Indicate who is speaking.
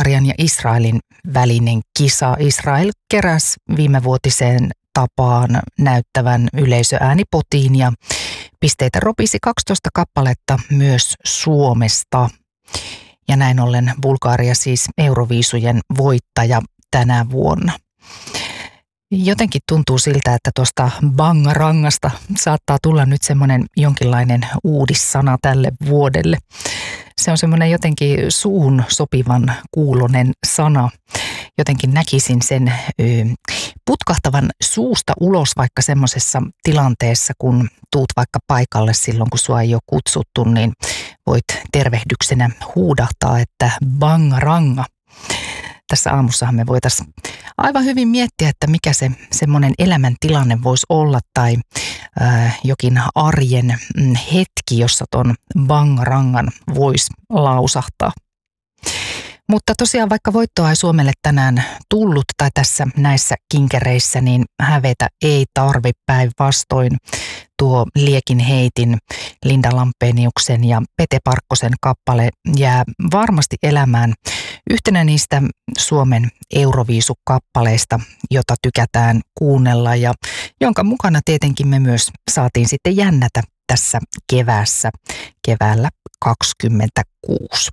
Speaker 1: Bulgarian ja Israelin välinen kisa. Israel keräsi viimevuotiseen tapaan näyttävän yleisöäänipotiin ja pisteitä ropisi 12 kappaletta myös Suomesta. Ja näin ollen Bulgaria siis Euroviisujen voittaja tänä vuonna. Jotenkin tuntuu siltä, että tuosta bangarangasta saattaa tulla nyt semmoinen jonkinlainen uudissana tälle vuodelle. Se on semmoinen jotenkin suun sopivan kuulonen sana. Jotenkin näkisin sen putkahtavan suusta ulos vaikka semmoisessa tilanteessa, kun tuut vaikka paikalle silloin, kun sua ei ole kutsuttu, niin voit tervehdyksenä huudahtaa, että bangaranga. Tässä aamussahan me voitaisiin aivan hyvin miettiä, että mikä se semmoinen elämäntilanne voisi olla tai jokin arjen hetki, jossa ton bangarangan voisi lausahtaa. Mutta tosiaan vaikka voittoa ei Suomelle tänään tullut tai tässä näissä kinkereissä, niin hävetä ei tarvi, päinvastoin. Tuo Liekin heitin, Linda Lampeniuksen ja Pete Parkkosen kappale jää varmasti elämään yhtenä niistä Suomen Euroviisukappaleista, jota tykätään kuunnella ja jonka mukana tietenkin me myös saatiin sitten jännätä tässä keväällä 2026.